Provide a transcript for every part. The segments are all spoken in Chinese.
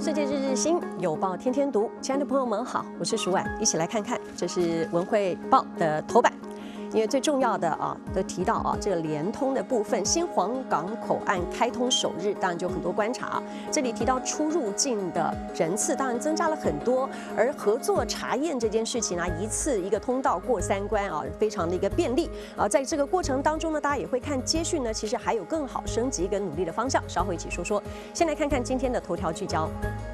世界日日新，有报天天读。亲爱的朋友们好，我是舒婉，一起来看看，这是文汇报的头版。因为最重要的都提到这个联通的部分，新黄港口岸开通首日，当然就很多观察。这里提到出入境的人次，当然增加了很多，而合作查验这件事情一次一个通道过3关非常的一个便利在这个过程当中呢，大家也会看接续呢，其实还有更好升级跟努力的方向，稍后一起说说。先来看看今天的头条聚焦。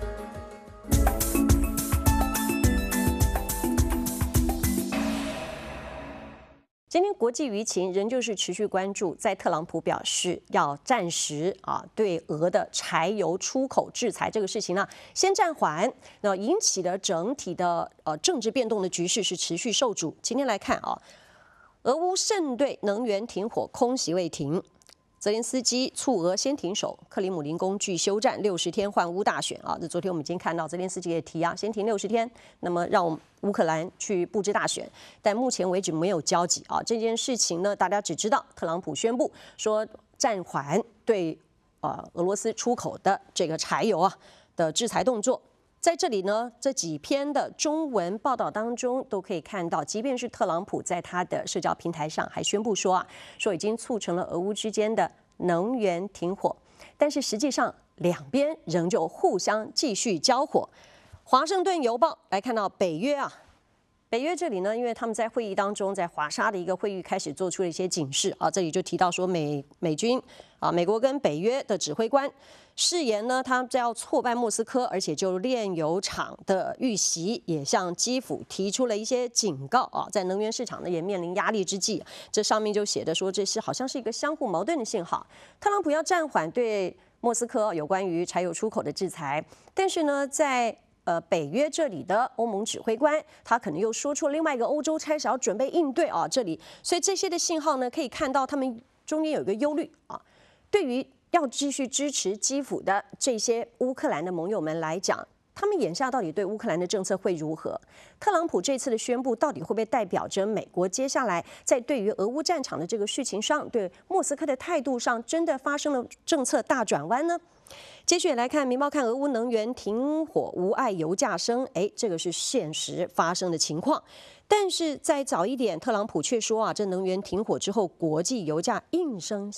今天国际舆情仍旧是持续关注，在特朗普表示要暂时对俄的柴油出口制裁这个事情呢，先暂缓，那引起的整体的政治变动的局势是持续受阻。今天来看俄乌胜对能源停火空袭未停。泽连斯基促俄先停手，克里姆林宫拒休战60天换乌大选这昨天我们已经看到泽连斯基也提先停60天，那么让我们乌克兰去布置大选，但目前为止没有交集这件事情呢，大家只知道特朗普宣布说暂缓对俄罗斯出口的这个柴油的制裁动作。在这里呢，这几篇的中文报道当中都可以看到，即便是特朗普在他的社交平台上还宣布说已经促成了俄乌之间的能源停火，但是实际上两边仍旧互相继续交火。华盛顿邮报来看到北约北约这里呢，因为他们在会议当中，在华沙的一个会议开始做出了一些警示这里就提到说美军美国跟北约的指挥官誓言呢，他要挫败莫斯科，而且就炼油厂的遇袭也向基辅提出了一些警告在能源市场呢也面临压力之际，这上面就写的说这是好像是一个相互矛盾的信号。特朗普要暂缓对莫斯科有关于柴油出口的制裁，但是呢，在北约这里的欧盟指挥官，他可能又说出另外一个欧洲开始要准备应对这里，所以这些的信号呢，可以看到他们中间有一个忧虑对于要继续支持基辅的这些乌克兰的盟友们来讲，他们眼下到底对乌克兰的政策会如何？特朗普这次的宣布到底会不会代表着美国接下来在对于俄乌战场的这个事情上，对莫斯科的态度上，真的发生了政策大转弯呢？接续来看《明报》看俄乌能源停火无碍油价升，这个是现实发生的情况。但是再早一点，特朗普却说这能源停火之后，国际油价应声